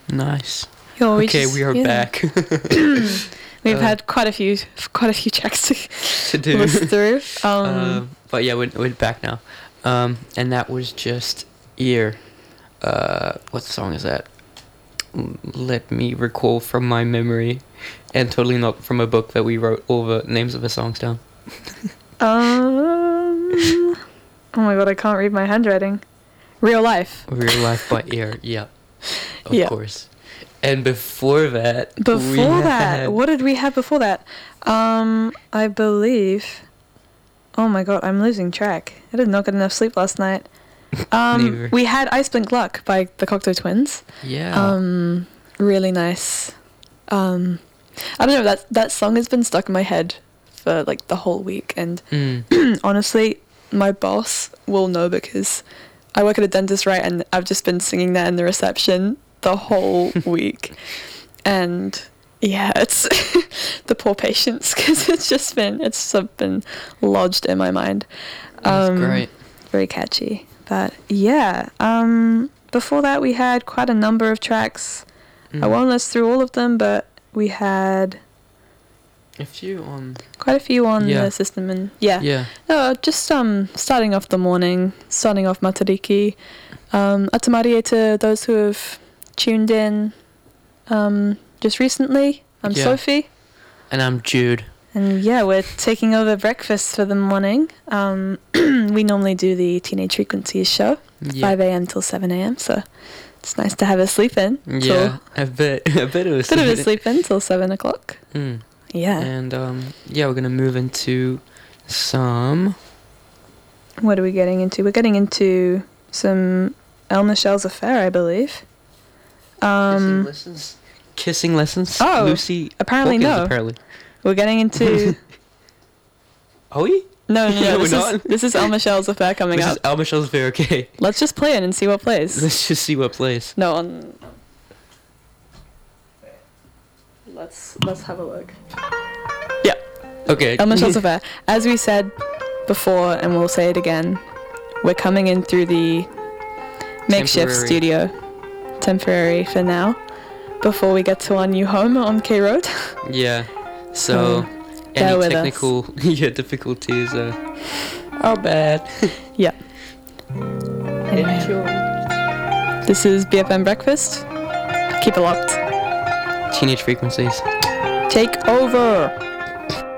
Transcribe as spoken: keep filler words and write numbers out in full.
Nice. Yo, we okay, just- we are yeah. back. We've Uh, had quite a few, quite a few tracks to, to do. listen through. Um, Um, but yeah, we're, we're back now. Um, and that was just Ear. Uh, what song is that? L- Let me recall from my memory, and totally not from a book that we wrote all the names of the songs down. um, oh my god, I can't read my handwriting. Real Life. Real Life by Ear, yeah, of Yeah. course. And before that, we Before that, had- what did we have before that? Um, I believe. Oh my god, I'm losing track. I did not get enough sleep last night. Um, Neither. we had Ice Blink Luck by the Cocteau Twins. Yeah. Um, really nice. Um, I don't know, that that song has been stuck in my head for like the whole week, and Mm. honestly, my boss will know because I work at a dentist, right, and I've just been singing that in the reception the whole week. And yeah, it's the poor patients, because it's just been, it's sort of been lodged in my mind. That's Um, great. Very catchy. But yeah, um, before that we had quite a number of tracks. I Mm. won't list through all of them, but we had A few on. quite a few on Yeah. the system, and yeah. Yeah. No, just um, starting off the morning, starting off Matariki. Um, Atamarie to those who have tuned in um, just recently. I'm Yeah. Sophie. And I'm Jude. And yeah, we're taking over breakfast for the morning. Um, we normally do the Teenage Frequencies show, Yeah. five a.m. till seven a.m. So it's nice to have a sleep in. Yeah. A bit. A bit of a Bit sleep. of a sleep in till seven o'clock. Mm. Yeah. And um, yeah, we're gonna move into some. What are we getting into? We're getting into some El Michelle's Affair, I believe. Um, Kissing lessons. Kissing lessons. Oh, Lucy. apparently Hawkins, no. Apparently. we're getting into... Are we? No, no, no. No, this, we're is, not. this is El Michelle's Affair coming This up. is Al Michelle's very okay. Let's just play it and see what plays. Let's just see what plays. No, on... Let's, let's have a look. Yeah. Okay. El Michelle's Affair. As we said before, and we'll say it again, we're coming in through the makeshift Temporary. studio. Temporary for now. Before we get to our new home on K Road. Yeah. So, bear any with us. technical yeah difficulties are are bad. Yeah. Anyway. This is B F M Breakfast. Keep it locked. Teenage Frequencies. Take over.